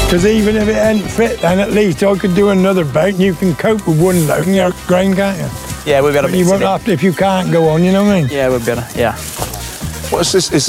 Because even if it ain't fit, then at least I could do another boat and you can cope with one load in your grain, can't you? Yeah, we've got to You won't have to if you can't go on, you know what I mean? Yeah, we'll be able to, yeah. What's this? Is